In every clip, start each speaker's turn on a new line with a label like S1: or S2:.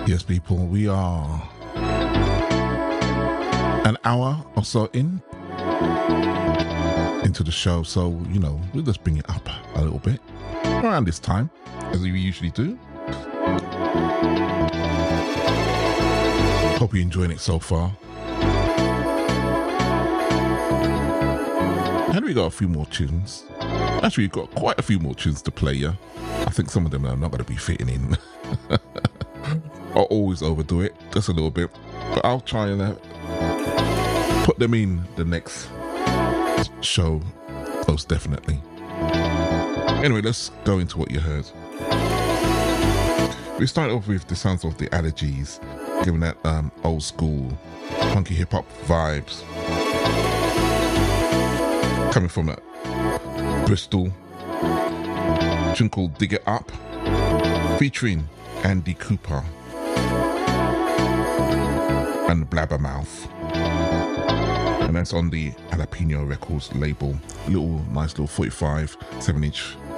S1: Yes, people, we are an hour or so into the show, so, you know, we'll just bring it up a little bit around this time, as we usually do. Hope you're enjoying it so far. And we got a few more tunes. Actually, we've got quite a few more tunes to play, yeah. I think some of them are not going to be fitting in. I'll always overdo it, just a little bit. But I'll try and put them in the next show, most definitely. Anyway, let's go into what you heard. We start off with the sounds of the Allergies, giving that old school funky hip hop vibes. Coming from Bristol, a tune called Dig It Up, featuring Andy Cooper and Blabbermouth. And that's on the Jalapeno Records label. Nice little 45 7-inch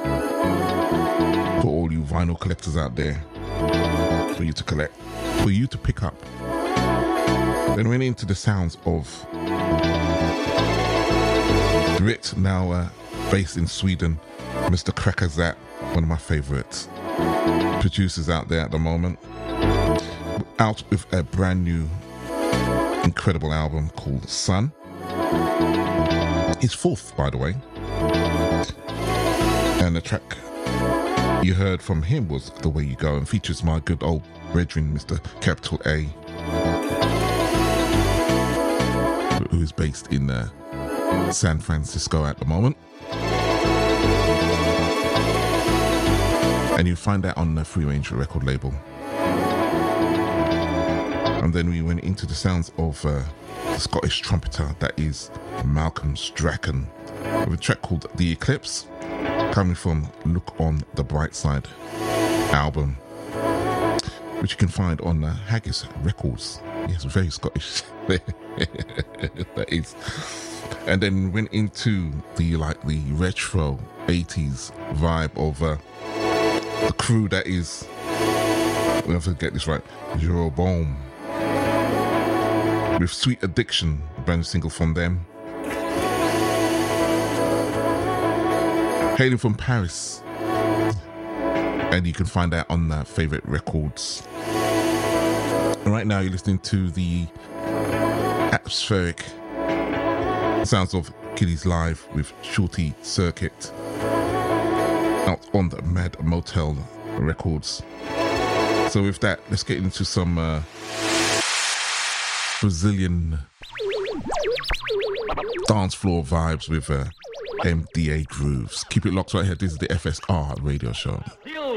S1: for all you vinyl collectors out there, for you to collect, for you to pick up. Then went into the sounds of Brit, now based in Sweden, Mr. Krakazat, one of my favourite producers out there at the moment, out with a brand new incredible album called Sun. His fourth, by the way. And the track you heard from him was The Way You Go, and features my good old brethren, Mr. Capital A, who is based in San Francisco at the moment. And you find that on the Free Range record label. And then we went into the sounds of the Scottish trumpeter, that is Malcolm Strachan, with a track called The Eclipse, coming from Look on the Bright Side album, which you can find on Haggis Records. Yes, very Scottish. That is. And then went into the retro 80s vibe of the crew that is, we have to get this right, Jeroboam, with Sweet Addiction, a brand new single from them. Hailing from Paris, and you can find that on Favorite Records. And right now you're listening to the atmospheric sounds of Kiddies Live with Shorty Circuit, out on the Mad Motel Records. So with that, let's get into some Brazilian dance floor vibes with MDA grooves. Keep it locked right here. This is the FSR radio show.